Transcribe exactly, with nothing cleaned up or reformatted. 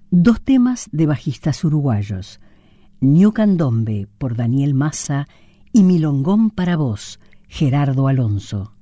Dos temas de bajistas uruguayos, Ñu Candombe por Daniel Massa y Milongón para vos, Gerardo Alonso.